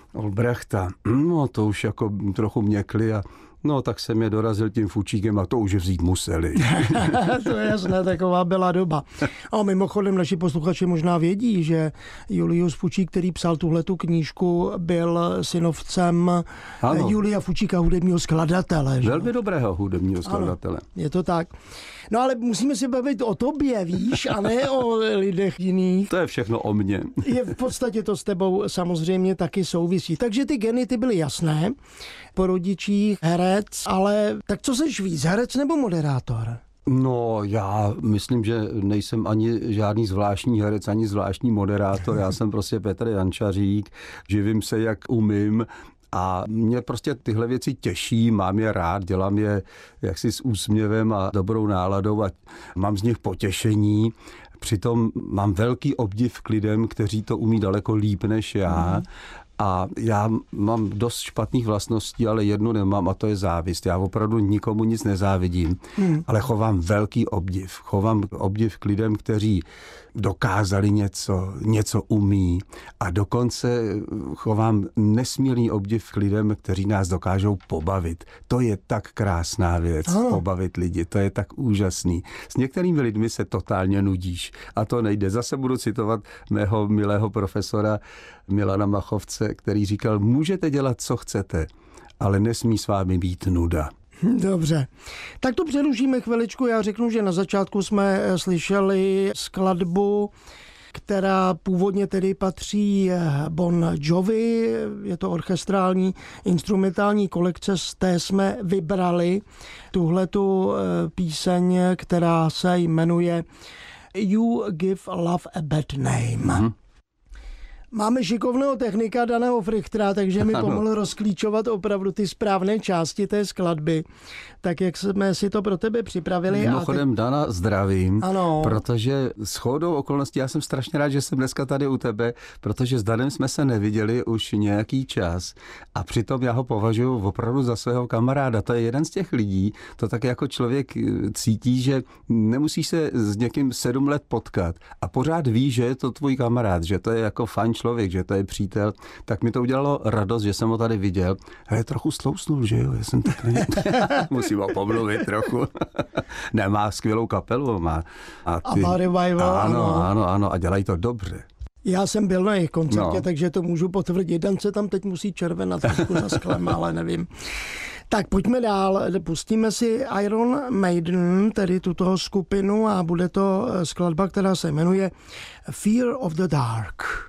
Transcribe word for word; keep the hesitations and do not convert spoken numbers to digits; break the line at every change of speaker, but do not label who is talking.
Olbrechta, no to už jako trochu měkli a no, tak jsem je dorazil tím fučíkem a to už vzít museli.
To je jasné, taková byla doba. A mimochodem naši posluchači možná vědí, že Julius Fučík, který psal tuhletu knížku, byl synovcem ano. Julia Fučíka, hudebního skladatele. Že?
Velmi dobrého hudebního skladatele.
Ano, je to tak. No ale musíme si bavit o tobě, víš, a ne o lidech jiných.
To je všechno o mně.
Je v podstatě to s tebou samozřejmě taky souvisí. Takže ty geny ty byly jasné po rodičích, herec, ale tak co seš víc, herec nebo moderátor?
No, já myslím, že nejsem ani žádný zvláštní herec, ani zvláštní moderátor. Já jsem prostě Petr Jančařík, živím se, jak umím. A mě prostě tyhle věci těší, mám je rád, dělám je jaksi s úsměvem a dobrou náladou a mám z nich potěšení. Přitom mám velký obdiv k lidem, kteří to umí daleko líp než já. Mm. A já mám dost špatných vlastností, ale jednu nemám a to je závist. Já opravdu nikomu nic nezávidím, hmm. ale chovám velký obdiv. Chovám obdiv k lidem, kteří dokázali něco, něco umí a dokonce chovám nesmírný obdiv k lidem, kteří nás dokážou pobavit. To je tak krásná věc, oh. pobavit lidi, to je tak úžasný. S některými lidmi se totálně nudíš a to nejde. Zase budu citovat mého milého profesora Milana Machovce, který říkal, můžete dělat, co chcete, ale nesmí s vámi být nuda.
Dobře. Tak to přerušíme chviličku. Já řeknu, že na začátku jsme slyšeli skladbu, která původně tedy patří Bon Jovi. Je to orchestrální instrumentální kolekce, z té jsme vybrali tuhletu píseň, která se jmenuje You Give Love a Bad Name. Mm-hmm. Máme šikovného technika Daného Frichtera, takže mi pomohl rozklíčovat opravdu ty správné části té skladby, tak jak jsme si to pro tebe připravili.
Mimochodem,
teď...
Dana, zdravím,
ano.
Protože shodou okolností, já jsem strašně rád, že jsem dneska tady u tebe, protože s Danem jsme se neviděli už nějaký čas a přitom já ho považuji opravdu za svého kamaráda. To je jeden z těch lidí, to tak jako člověk cítí, že nemusíš se s někým sedm let potkat a pořád ví, že je to tvůj kamarád, že to je jako fajn člověk, že to je přítel, tak mi to udělalo radost, že jsem ho tady viděl. A je trochu slousnul, že jo? Já jsem tak ne... Musím ho pomluvit trochu. Ne, má skvělou kapelu. Má. A ty...
A revival,
ano, ano, ano. A dělají to dobře.
Já jsem byl na jejich koncertě, no. Takže to můžu potvrdit. Dan se tam teď musí červenat trošku za sklem, ale nevím. Tak pojďme dál. Pustíme si Iron Maiden, tedy tuto skupinu, a bude to skladba, která se jmenuje Fear of the Dark.